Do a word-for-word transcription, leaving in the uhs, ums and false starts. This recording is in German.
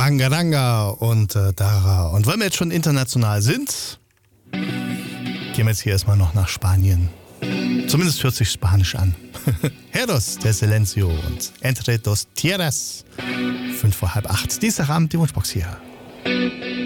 Bangaranga und äh, Dara. Und weil wir jetzt schon international sind, gehen wir jetzt hier erstmal noch nach Spanien. Zumindest hört sich Spanisch an. Heros de Silencio und Entre dos Tierras. Fünf vor halb acht. Dienstagabend, die Wunschbox hier.